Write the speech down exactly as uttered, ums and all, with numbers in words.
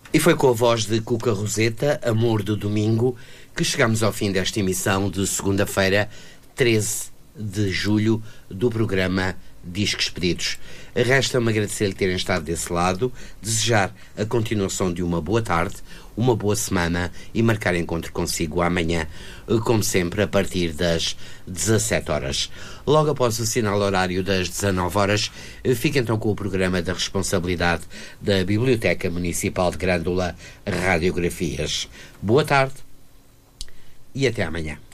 E foi com a voz de Cuca Roseta, Amor do Domingo, que chegamos ao fim desta emissão de segunda-feira, treze de julho, do programa Discos Pedidos. Resta-me agradecer-lhe terem estado desse lado, desejar a continuação de uma boa tarde, uma boa semana e marcar encontro consigo amanhã, como sempre, a partir das dezassete horas. Logo após o sinal horário das dezanove horas, fica então com o programa da responsabilidade da Biblioteca Municipal de Grândola, Radiografias. Boa tarde e até amanhã.